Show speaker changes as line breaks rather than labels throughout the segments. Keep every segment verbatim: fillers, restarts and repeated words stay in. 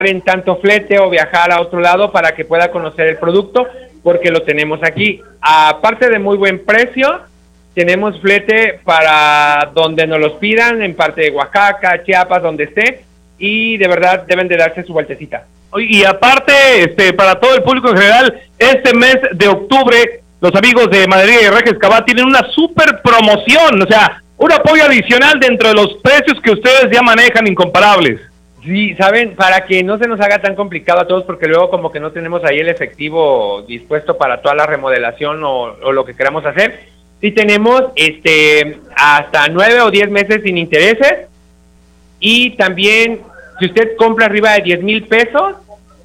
en tanto flete o viajar a otro lado para que pueda conocer el producto, porque lo tenemos aquí. Aparte de muy buen precio, tenemos flete para donde nos los pidan, en parte de Oaxaca, Chiapas, donde esté, y de verdad deben de darse su vueltecita.
Y aparte, este, para todo el público en general, este mes de octubre, los amigos de Madería y Herrajes Cabá tienen una super promoción, o sea, un apoyo adicional dentro de los precios que ustedes ya manejan incomparables.
Sí, saben, para que no se nos haga tan complicado a todos, porque luego como que no tenemos ahí el efectivo dispuesto para toda la remodelación o, o lo que queramos hacer. Sí tenemos este hasta nueve o diez meses sin intereses, y también si usted compra arriba de diez mil pesos,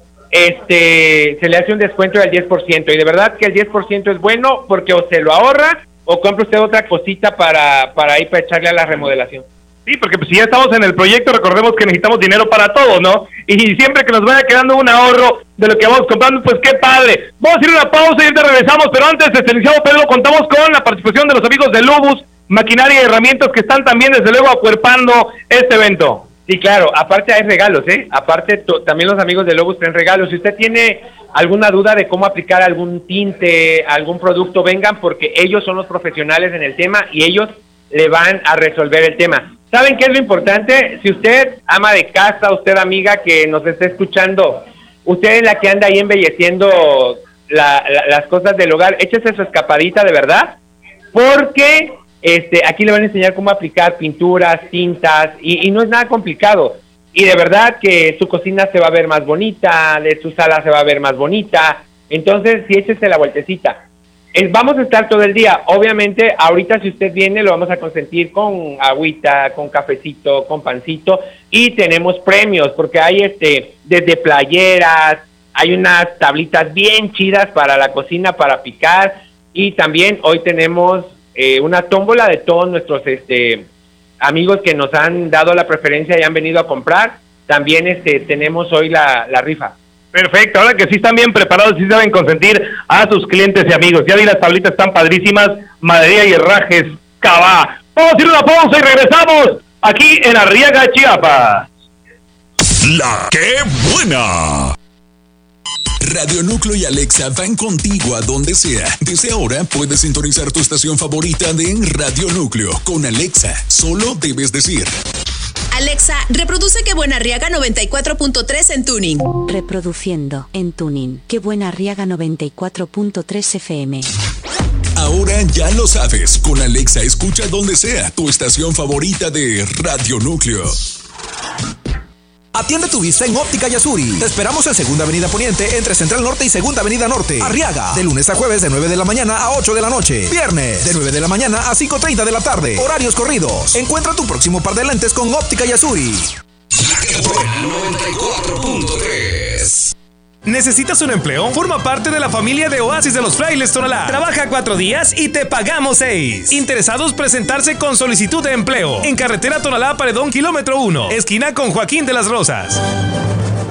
este se le hace un descuento del diez por ciento, y de verdad que el diez por ciento es bueno porque o se lo ahorra o compra usted otra cosita para, para ir para echarle a la remodelación.
Sí, porque pues, si ya estamos en el proyecto, recordemos que necesitamos dinero para todo, ¿no? Y siempre que nos vaya quedando un ahorro de lo que vamos comprando, pues qué padre. Vamos a ir a una pausa y ahorita regresamos, pero antes, este, licenciado Pedro, contamos con la participación de los amigos de Lubus, Maquinaria y Herramientas, que están también, desde luego, acuerpando este evento.
Sí, claro, aparte hay regalos, ¿eh? Aparte, to- también los amigos de Lobus traen regalos. Si usted tiene alguna duda de cómo aplicar algún tinte, algún producto, vengan, porque ellos son los profesionales en el tema y ellos le van a resolver el tema. ¿Saben qué es lo importante? Si usted, ama de casa, usted, amiga, que nos esté escuchando, usted es la que anda ahí embelleciendo la, la, las cosas del hogar, échese su escapadita de verdad, porque... Este, aquí le van a enseñar cómo aplicar pinturas, tintas, y, y no es nada complicado. Y de verdad que su cocina se va a ver más bonita, de su sala se va a ver más bonita. Entonces, sí, échese la vueltecita. Eh, vamos a estar todo el día. Obviamente, ahorita si usted viene, lo vamos a consentir con agüita, con cafecito, con pancito. Y tenemos premios, porque hay este desde playeras, hay unas tablitas bien chidas para la cocina, para picar. Y también hoy tenemos... Eh, una tómbola de todos nuestros este amigos que nos han dado la preferencia y han venido a comprar. También este tenemos hoy la, la rifa.
Perfecto, ahora que sí están bien preparados, sí saben consentir a sus clientes y amigos. Ya vi, las tablitas están padrísimas, Madería y Herrajes Cabá. Vamos a ir a una pausa y regresamos aquí en Arriaga, Chiapas.
La ¡Qué buena! Radio Núcleo y Alexa van contigo a donde sea. Desde ahora puedes sintonizar tu estación favorita de Radio Núcleo con Alexa. Solo debes decir:
Alexa, reproduce Qué Buena Arriaga noventa y cuatro punto tres en Tuning.
Reproduciendo en Tuning Qué Buena Arriaga noventa y cuatro punto tres F M.
Ahora ya lo sabes. Con Alexa escucha donde sea tu estación favorita de Radio Núcleo.
Atiende tu vista en Óptica Yasuri. Te esperamos en Segunda Avenida Poniente, entre Central Norte y Segunda Avenida Norte. Arriaga, de lunes a jueves de nueve de la mañana a ocho de la noche. Viernes, de nueve de la mañana a cinco treinta de la tarde. Horarios corridos. Encuentra tu próximo par de lentes con Óptica Yasuri.
noventa y cuatro punto tres.
¿Necesitas un empleo? Forma parte de la familia de Oasis de los Frailes Tonalá. Trabaja cuatro días y te pagamos seis. Interesados, presentarse con solicitud de empleo. En carretera Tonalá Paredón, kilómetro uno, esquina con Joaquín de las Rosas.